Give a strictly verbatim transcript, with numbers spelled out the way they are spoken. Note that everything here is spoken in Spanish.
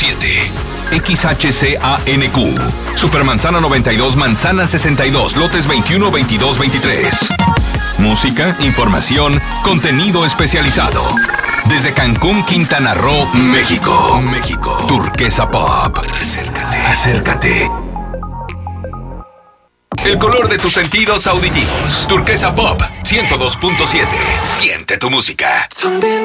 siete. X H C A N Q. Supermanzana noventa y dos, Manzana sesenta y dos, lotes veintiuno, veintidós, veintitrés. Música, información, contenido especializado. Desde Cancún, Quintana Roo, México. México. Turquesa Pop. Acércate, acércate. El color de tus sentidos auditivos. Turquesa Pop ciento dos punto siete. Siente tu música.